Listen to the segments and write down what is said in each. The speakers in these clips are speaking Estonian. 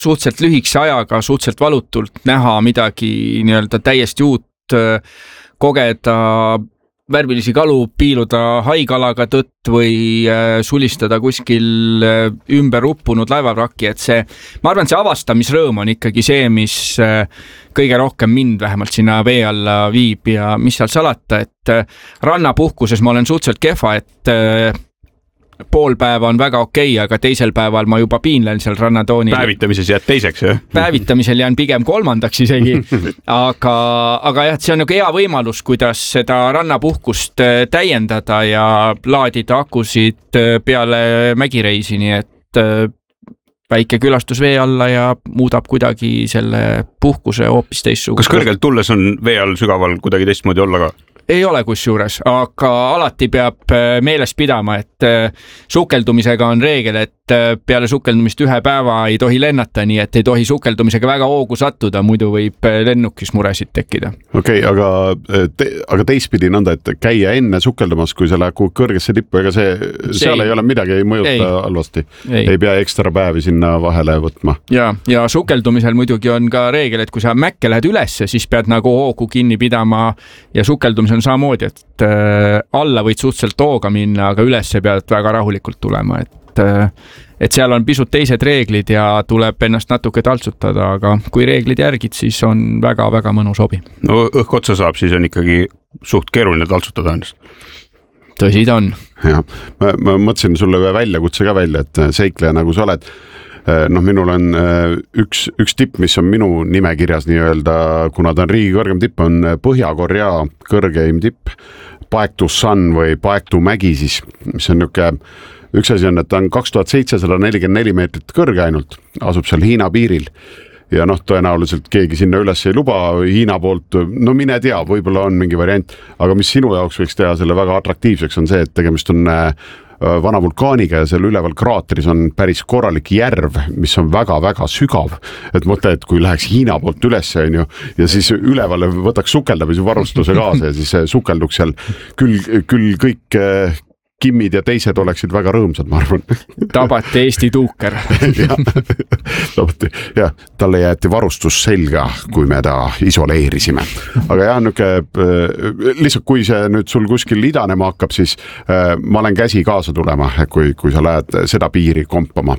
suhteliselt lühikese ajaga, suhteliselt valutult näha midagi nii-öelda täiesti uut, kogeda värvilisi kalu, piiluda haigalaga tõtt või sulistada kuskil ümber uppunud laevavrakki, et see, ma arvan, see avastamisrõõm on ikkagi see, mis kõige rohkem mind vähemalt sinna vee alla viib ja mis seal salata, et rannapuhkuses ma olen suhteliselt kehva, et pool päeva on väga okei, aga teisel päeval ma juba piinlen seal rannatoonil. Päevitamises jääd teiseks, jah? Päevitamisel jään pigem kolmandaks isegi, aga jah, see on nagu hea võimalus, kuidas seda rannapuhkust täiendada ja laadida akusid peale mägireisi, nii et väike külastus vee alla ja muudab kuidagi selle puhkuse hoopis teistsugust. Kas kõrgelt tulles on vee all sügaval kuidagi teistmoodi olla ka? Ei ole kusjuures, aga alati peab meeles pidama, et sukeldumisega on reegel, et peale sukeldumist ühe päeva ei tohi lennata, nii et ei tohi sukeldumisega väga hoogu sattuda, muidu võib lennukis muresid tekkida. Okei, aga teistpidi nõnda, et käia enne sukeldumas, kui sa lähed kõrgesse tippu, ega seal ei ole midagi, ei mõjuta halvasti. Ei pea ekstra päevi sinna vahele võtma. Ja sukeldumisel muidugi on ka reegel, et kui sa mäkke lähed ülesse, siis pead nagu hoogu kinni pidama ja sukeldumisel on samamoodi, et alla võid suhteliselt hooga minna, aga ülesse pead väga rahulikult tulema, et seal on pisut teised reeglid ja tuleb ennast natuke taltsutada, aga kui reeglid järgid, siis on väga-väga mõnus hobi. No õhk otsa saab, siis on ikkagi suht keeruline taltsutada ennast. Tõsi ta on. Ja, ma mõtlesin sulle ühe väljakutse ka välja, et seikleja nagu sa oled. Minul on üks tipp, mis on minu nimekirjas nii-öelda, kuna ta on riigi kõrgem tipp, on Põhja-Korea kõrgeim tipp, Paektu San või Paektu mägi siis, mis on üks asi on, et ta on 2744 meetrit kõrge ainult, asub seal Hiina piiril ja tõenäoliselt keegi sinna üles ei luba Hiina poolt, mine tea, võib-olla on mingi variant, aga mis sinu jaoks võiks teha selle väga atraktiivseks on see, et tegemist on vana vulkaaniga ja seal üleval kraatris on päris korralik järv, mis on väga-väga sügav. Et mõtle, et kui läheks Hiina poolt üles ja siis ülevale võtaks sukeldamise varustuse kaasa ja siis sukelduks seal küll kõik Kimmid ja teised oleksid väga rõõmsad, ma arvan. Tabati Eesti tuuker. Talle jäeti varustus selga, kui me ta isoleerisime. Aga lihtsalt kui see nüüd sul kuskil idanema hakkab, siis ma olen käsi kaasa tulema, kui sa lähed seda piiri kompama.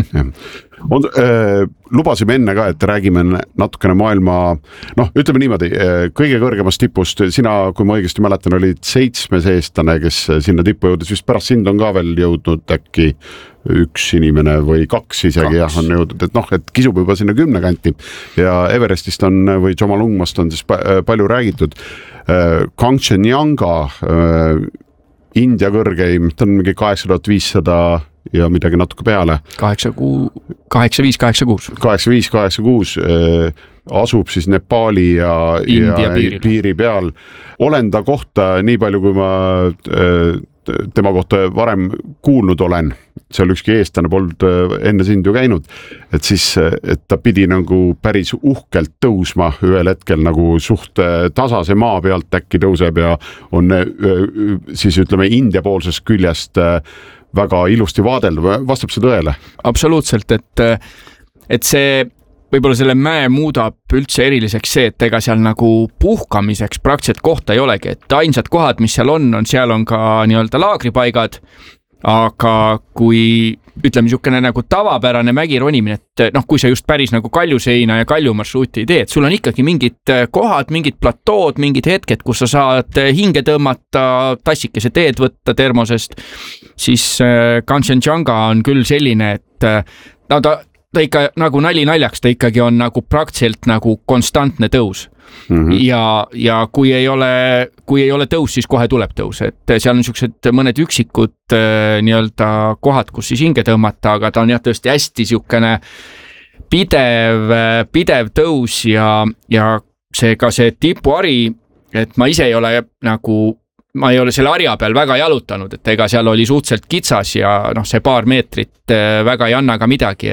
Lubasime enne ka, et räägime natukene maailma, ütleme niimoodi, kõige kõrgemast tipust, sina, kui ma õigesti mäletan, olid 7 eestlane, kes sinna tippu jõudis, vist pärast sind on ka veel jõudnud äkki üks inimene või 2 isegi on jõudnud, et kisub juba sinna 10 kanti ja Everestist on või Jomolungmast on siis palju räägitud. Kangchenjunga, India kõrgeim, ta on mingi 8500 ja midagi natuke peale. 8586. 8586 asub siis Nepaali ja piiri peal. Olen ta kohta nii palju, kui ma tema kohta varem kuulnud olen, seal ükski eestlane polnud enne sind ju käinud, et siis, et ta pidi nagu päris uhkelt tõusma ühel hetkel nagu suht tasase maa pealt äkki tõuseb ja on siis ütleme India poolsest küljest väga ilusti vaadelda, vastab see tõele? Absoluutselt, et see võib-olla selle mäe muudab üldse eriliseks see, et ega seal nagu puhkamiseks praktiliselt kohta ei olegi, et ainsad kohad, mis seal on ka nii-öelda laagripaigad, aga kui ütleme niisugune nagu tavapärane mägironimine, et kui sa just päris nagu kaljuseina ja kaljumarsruuti ei tee, et sul on ikkagi mingid kohad, mingid platood, mingid hetked, kus sa saad hinge tõmmata, tassikese teed võtta termosest, siis Kangchenjunga on küll selline, et ta ikka nagu naljaks, ta ikkagi on nagu praktiliselt nagu konstantne tõus. Ja kui ei ole tõus, siis kohe tuleb tõus, et seal on niisugused mõned üksikud nii-öelda kohad, kus siis hinge tõmmata, aga ta on jah tõesti hästi niisugune pidev tõus ja see tipuari, et ma ise ei ole nagu ma ei ole selle harja peal väga jalutanud, et ega seal oli suhteliselt kitsas ja noh, see paar meetrit väga ei anna ka midagi,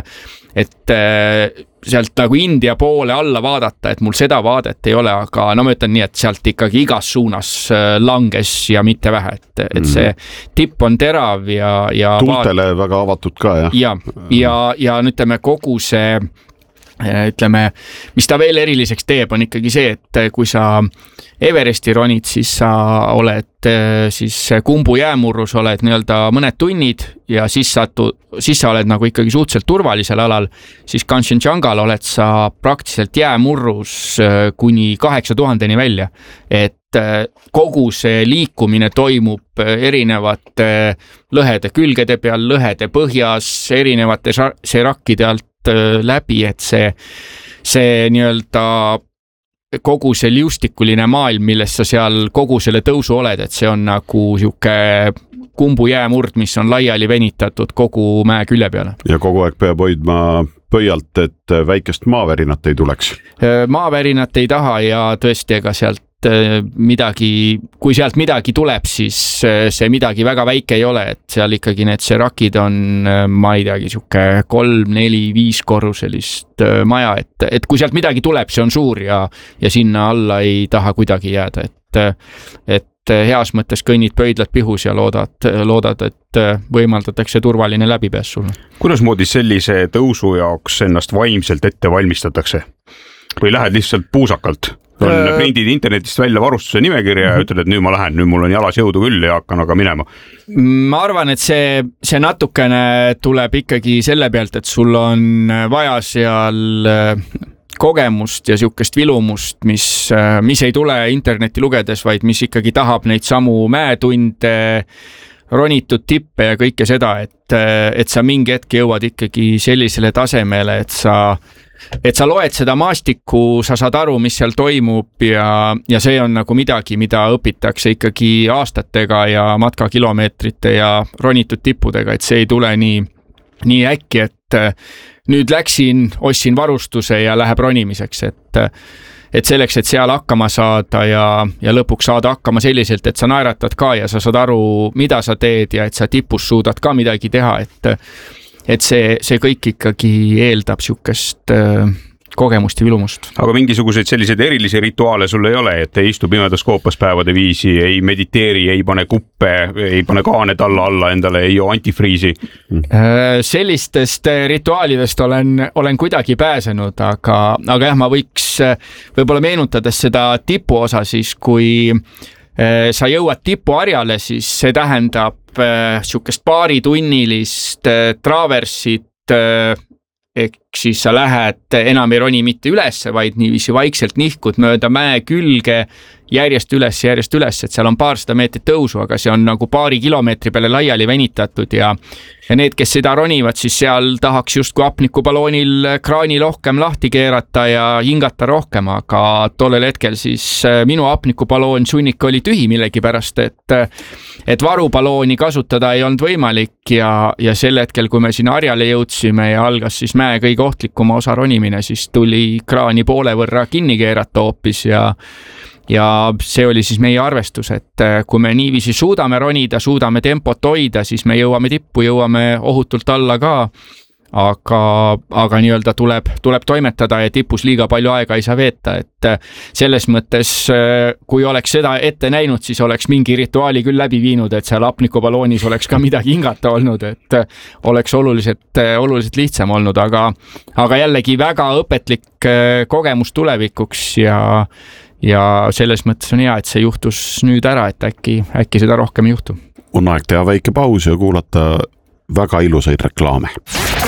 et sealt nagu India poole alla vaadata, et mul seda vaadet ei ole, aga no ma ütlen nii, et sealt ikkagi igas suunas langes ja mitte vähe, et see tipp on terav ja tuultele väga avatud ka, jah? Ja ütleme, kogu see ütleme, mis ta veel eriliseks teeb, on ikkagi see, et kui sa Everesti ronid, siis sa oled siis Kumbu jäämurrus oled nii-öelda mõned tunnid ja siis sa oled nagu ikkagi suhteliselt turvalisel alal, siis Kanchenjungal oled sa praktiliselt jäämurrus kuni 8000-ni välja, et kogu see liikumine toimub erinevate lõhede külgede peal, lõhede põhjas, erinevate serakkide alt läbi, et see nii-öelda kogu see liustikuline maailm, milles sa seal kogu selle tõusu oled, et see on nagu sihuke Kumbu jäämurd, mis on laiali venitatud kogu mäe külje peale. Ja kogu aeg peab hoidma pöialt, et väikest maavärinat ei tuleks? Maavärinat ei taha ja tõesti, ega sealt midagi, kui sealt midagi tuleb, siis see midagi väga väike ei ole, et seal ikkagi need serakid on, ma ei teagi, sihuke 3, 4, 5 korruselist maja, et kui sealt midagi tuleb, see on suur ja sinna alla ei taha kuidagi jääda, et heas mõttes kõnnid pöidlad pihus ja loodad, et võimaldatakse turvaline läbipääs sulle. Kuidas moodi sellise tõusu jaoks ennast vaimselt ette valmistatakse? Või lähed lihtsalt puusakalt? Prindid internetist välja varustuse nimekirja ja ütled, et nüüd ma lähen, nüüd mul on jalas jõudu küll ja hakkan aga minema. Ma arvan, et see natukene tuleb ikkagi selle pealt, et sul on vaja seal kogemust ja sihukest vilumust, mis ei tule interneti lugedes, vaid mis ikkagi tahab neid samu mäetunde, ronitud tippe ja kõike seda, et sa mingi hetk jõuad ikkagi sellisele tasemele, et sa loed seda maastikku, sa saad aru, mis seal toimub ja see on nagu midagi, mida õpitakse ikkagi aastatega ja matkakilomeetrite ja ronitud tippudega, et see ei tule nii äkki, et nüüd ostsin varustuse ja läheb ronimiseks, et selleks, et seal hakkama saada ja lõpuks saada hakkama selliselt, et sa naeratad ka ja sa saad aru, mida sa teed ja et sa tipus suudad ka midagi teha, et see kõik ikkagi eeldab sihukest kogemust ja vilumust. Aga mingisuguseid selliseid erilisi rituaale sul ei ole, et ei istu pimedas koopas päevade viisi, ei mediteeri, ei pane kuppe, ei pane kaane talla alla endale, ei joo antifriisi? Sellistest rituaalidest olen kuidagi pääsenud, aga jah, ma võiks võib-olla meenutades seda tipu osa siis, kui sa jõuad tipuharjale, siis see tähendab sihukest paaritunnilist traversit, ehk siis sa lähed enam ei roni mitte ülesse, vaid niiviisi vaikselt nihkud mööda mäe külge järjest üles, et seal on 200 meetrit tõusu, aga see on nagu paari kilomeetri peale laiali venitatud ja need, kes seda ronivad, siis seal tahaks justkui hapnikubaloonil kraani rohkem lahti keerata ja hingata rohkem, aga tollel hetkel siis minu hapnikubaloon sunnik oli tühi millegipärast, et varubalooni kasutada ei olnud võimalik ja sel hetkel, kui me sinna harjale jõudsime ja algas siis mäe kõige ohtlikuma osa ronimine, siis tuli kraani poole võrra kinni keerata hoopis ja see oli siis meie arvestus, et kui me niiviisi suudame ronida, suudame tempot hoida, siis me jõuame tippu, jõuame ohutult alla ka, aga nii-öelda tuleb toimetada ja tipus liiga palju aega ei saa veeta, et selles mõttes, kui oleks seda ette näinud, siis oleks mingi rituaali küll läbi viinud, et seal hapnikubaloonis oleks ka midagi hingata olnud, et oleks oluliselt lihtsam olnud, aga jällegi väga õpetlik kogemus tulevikuks ja selles mõttes on hea, et see juhtus nüüd ära, et äkki seda rohkem ei juhtu. On aeg teha väike paus ja kuulata väga ilusaid reklaame.